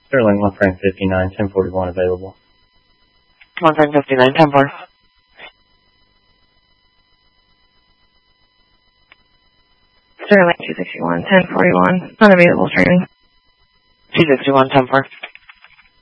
Sterling, 1 frame 59, 1041 available. 1 frame 59, 10-4. Sterling 261, 1041, unavailable streaming. 261, 10-4.